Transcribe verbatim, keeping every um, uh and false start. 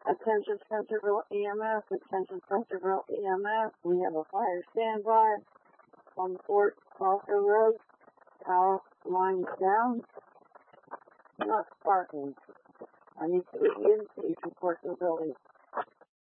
Attention Centerville E M S, attention Centerville E M S. We have a fire standby on Fort Crocker Road. Power lines down. Not sparking. I need to begin. Please report to the building.